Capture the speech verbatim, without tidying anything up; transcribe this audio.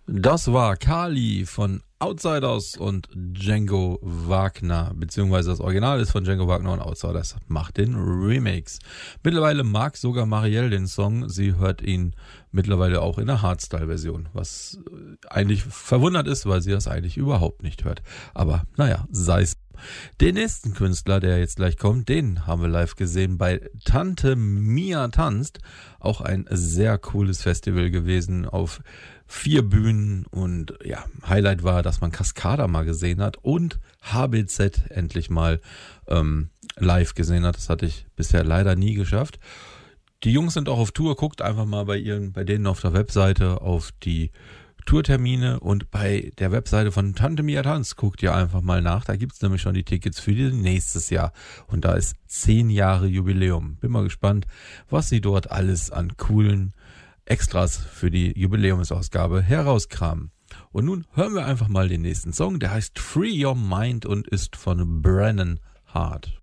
Das war Kali von Outsiders und Django Wagner, beziehungsweise das Original ist von Django Wagner und Outsiders macht den Remix. Mittlerweile mag sogar Marielle den Song, sie hört ihn mittlerweile auch in der Hardstyle-Version, was eigentlich verwundert ist, weil sie das eigentlich überhaupt nicht hört. Aber naja, sei es. Den nächsten Künstler, der jetzt gleich kommt, den haben wir live gesehen bei Tante Mia tanzt. Auch ein sehr cooles Festival gewesen auf vier Bühnen und ja, Highlight war, dass man Cascada mal gesehen hat und H B Z endlich mal ähm, live gesehen hat. Das hatte ich bisher leider nie geschafft. Die Jungs sind auch auf Tour, guckt einfach mal bei ihren, bei denen auf der Webseite auf die Tourtermine und bei der Webseite von Tante Mia Tanz guckt ihr einfach mal nach. Da gibt's nämlich schon die Tickets für nächstes Jahr und da ist zehn Jahre Jubiläum. Bin mal gespannt, was sie dort alles an coolen Extras für die Jubiläumsausgabe herauskramen. Und nun hören wir einfach mal den nächsten Song, der heißt Free Your Mind und ist von Brennan Hart.